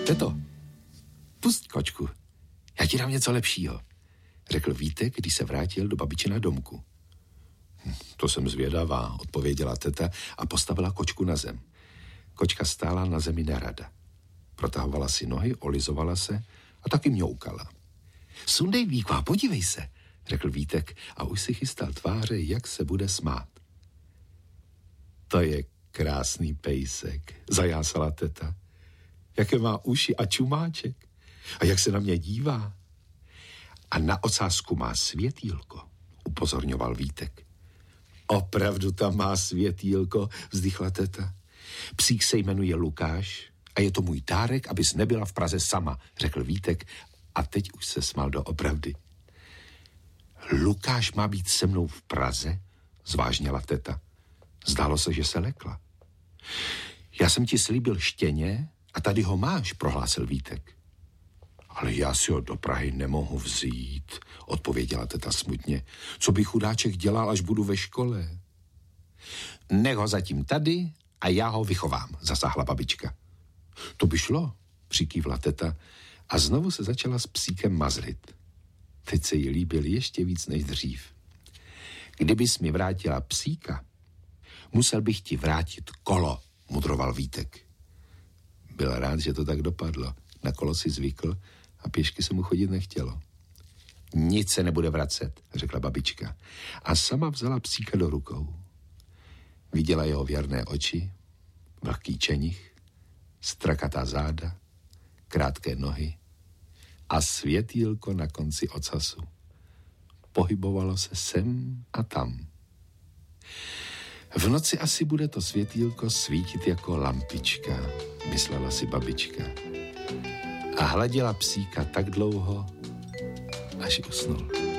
Teto, pust kočku, já ti dám něco lepšího, řekl Vítek, když se vrátil do babičina domku. To jsem zvědavá, odpověděla teta a postavila kočku na zem. Kočka stála na zemi nerada. Protahovala si nohy, olizovala se a taky mňoukala. Sundej, Víku, a podívej se, řekl Vítek a už si chystal tváře, jak se bude smát. To je krásný pejsek, zajásala teta. Jaké má uši a čumáček. A jak se na mě dívá. A na ocásku má světýlko, upozorňoval Vítek. Opravdu tam má světýlko, vzdychla teta. Psík se jmenuje Lukáš a je to můj dárek, abys nebyla v Praze sama, řekl Vítek a teď už se smál doopravdy. Lukáš má být se mnou v Praze? Zvážněla teta. Zdálo se, že se lekla. Já jsem ti slíbil štěně a tady ho máš, prohlásil Vítek. Ale já si ho do Prahy nemohu vzít, odpověděla teta smutně. Co by chudáček dělal, až budu ve škole? Nech ho zatím tady a já ho vychovám, zasáhla babička. To by šlo, přikývla teta a znovu se začala s psíkem mazlit. Teď se jí líbil ještě víc než dřív. Kdybys mi vrátila psíka, musel bych ti vrátit kolo, mudroval Vítek. Byl rád, že to tak dopadlo. Na kolo si zvykl a pěšky se mu chodit nechtělo. Nic se nebude vracet, řekla babička. A sama vzala psíka do rukou. Viděla jeho věrné oči, vlhký čenich, strakatá záda, krátké nohy a světýlko na konci ocasu. Pohybovalo se sem a tam. V noci asi bude to světýlko svítit jako lampička, myslela si babička. A hladila psíka tak dlouho, až usnul.